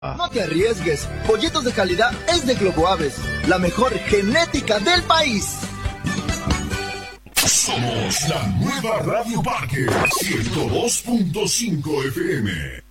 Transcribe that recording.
No te arriesgues, pollitos de calidad es de Globo Aves, la mejor genética del país. Somos la nueva Radio Parque 102.5 FM.